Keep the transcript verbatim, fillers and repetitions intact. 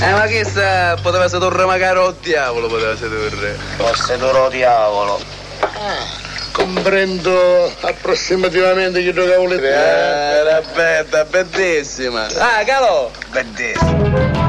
Eh, ma che sta, poteva sedurre magari o diavolo, poteva sedurre. Lo sedurre o diavolo. Ah, comprendo approssimativamente che due cavoli. Eh, era bella, bellissima. Ah, Calò! Bellissimo.